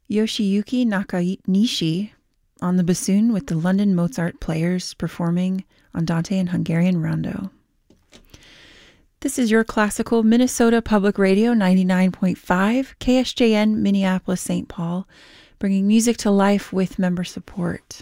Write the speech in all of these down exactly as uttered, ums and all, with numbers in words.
Yoshiyuki Nakanishi on the bassoon with the London Mozart Players performing Andante and Hungarian Rondo. This is your classical Minnesota Public Radio ninety-nine point five, K S J N Minneapolis, Saint Paul, bringing music to life with member support.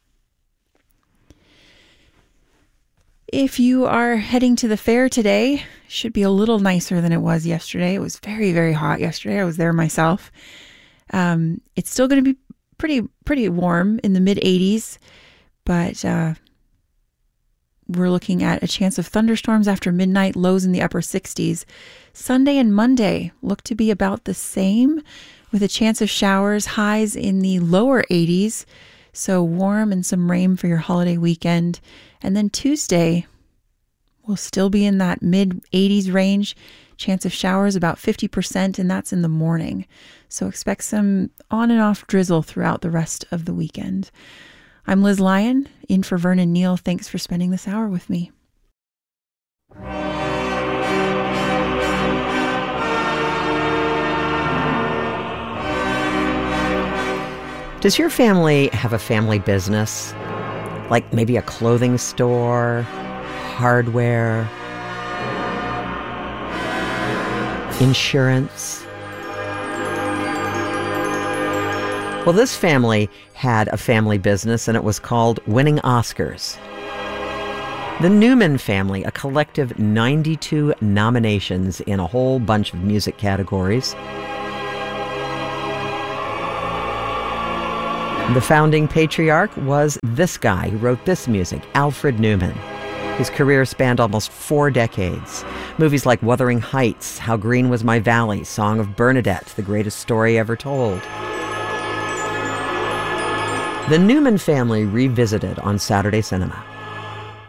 If you are heading to the fair today, it should be a little nicer than it was yesterday. It was very, very hot yesterday. I was there myself. Um, it's still going to be pretty, pretty warm in the mid eighties, but uh, we're looking at a chance of thunderstorms after midnight, lows in the upper sixties. Sunday and Monday look to be about the same, with a chance of showers, highs in the lower eighties. So warm and some rain for your holiday weekend. And then Tuesday will still be in that mid eighties range. Chance of showers about fifty percent, and that's in the morning. So expect some on and off drizzle throughout the rest of the weekend. I'm Liz Lyon, in for Vernon Neal. Thanks for spending this hour with me. Does your family have a family business? Like maybe a clothing store, hardware, insurance? Well, this family had a family business, and it was called Winning Oscars. The Newman family, a collective ninety-two nominations in a whole bunch of music categories. The founding patriarch was this guy who wrote this music, Alfred Newman. His career spanned almost four decades. Movies like Wuthering Heights, How Green Was My Valley, Song of Bernadette, The Greatest Story Ever Told. The Newman family revisited on Saturday Cinema.